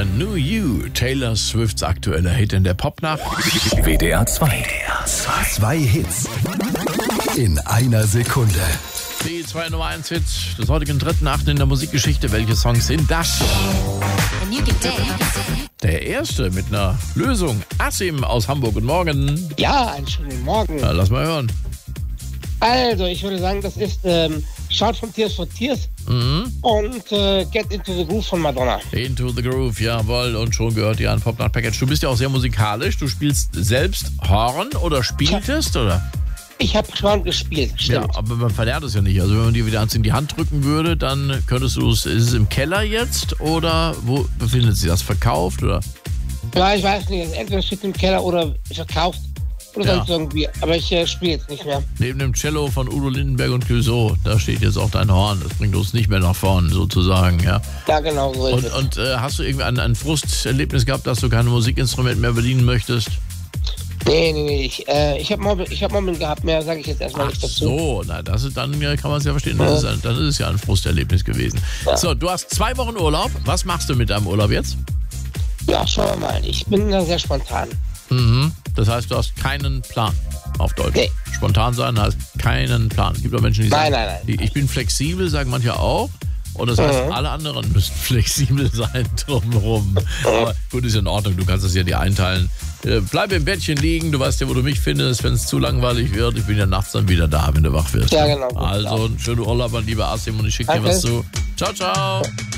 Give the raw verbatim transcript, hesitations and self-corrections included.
ein New You, Taylor Swifts aktueller Hit in der Popnacht. W D R zwei. Zwei Hits in einer Sekunde. Die zwei Nummer eins Hits des heutigen dritten Achten in der Musikgeschichte. Welche Songs sind das? Der erste mit einer Lösung. Asim aus Hamburg. Guten Morgen. Ja, einen schönen Morgen. Na, lass mal hören. Also, ich würde sagen, das ist ähm, Shout from Tears for Tears Mhm. und äh, Get Into the Groove von Madonna. Into the Groove, jawohl. Und schon gehört ihr ein Popnacht-Package. Du bist ja auch sehr musikalisch. Du spielst selbst Horn oder spieltest, oder? Ich habe schon gespielt, stimmt. Ja, aber man verlernt es ja nicht. Also wenn man dir wieder eins in die Hand drücken würde, dann könntest du es, ist es im Keller jetzt oder wo befindet sich das? Verkauft oder? Ja, ich weiß nicht, entweder steht im Keller oder verkauft oder Ja. sonst irgendwie. Aber ich äh, spiele jetzt nicht mehr. Neben dem Cello von Udo Lindenberg und Clouseau, da steht jetzt auch dein Horn. Das bringt uns nicht mehr nach vorn sozusagen, ja. Ja, genau so ist Und, es. und äh, hast du irgendwie ein, ein Frusterlebnis gehabt, dass du kein Musikinstrument mehr bedienen möchtest? Nee, nee, nee. Ich, äh, ich habe Mobbing, ich hab Mobbing gehabt, mehr sage ich jetzt erstmal Ach nicht dazu. so, na, das ist, dann äh, kann man es ja verstehen. Das, ist, ein- das ist ja ein Frusterlebnis gewesen. Ja. So, du hast zwei Wochen Urlaub. Was machst du mit deinem Urlaub jetzt? Ja, schauen wir mal. Ich bin da sehr spontan. Mhm. Das heißt, du hast keinen Plan auf Deutsch. Nee. Spontan sein heißt keinen Plan. Es gibt auch Menschen, die Nein, sagen, nein, nein. Die, ich bin flexibel, sagen manche auch. Und das heißt, Mhm. alle anderen müssen flexibel sein drumherum. Aber gut, ist in Ordnung. Du kannst es ja dir einteilen. Äh, Bleib im Bettchen liegen. Du weißt ja, wo du mich findest, wenn es zu langweilig wird. Ich bin ja nachts dann wieder da, wenn du wach wirst. Ja, genau. Also, einen schönen Urlaub an lieber Asim und ich schicke dir Danke. was zu. Ciao, ciao.